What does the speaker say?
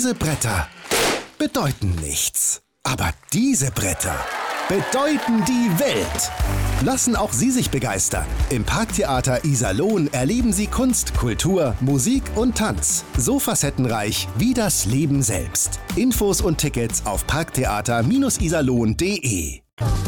Diese Bretter bedeuten nichts. Aber diese Bretter bedeuten die Welt. Lassen auch Sie sich begeistern. Im Parktheater Iserlohn erleben Sie Kunst, Kultur, Musik und Tanz. So facettenreich wie das Leben selbst. Infos und Tickets auf parktheater-iserlohn.de.